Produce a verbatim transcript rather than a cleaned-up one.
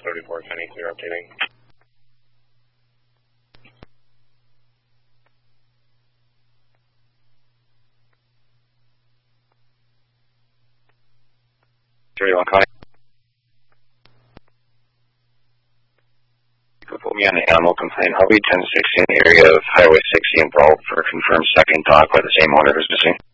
thirty-four, Kenny, clear updating. thirty-one, Connie. You can put me on the animal complaint. Hobby ten sixty in the area of Highway sixty in Brawl for confirmed second dog by the same owner who's missing.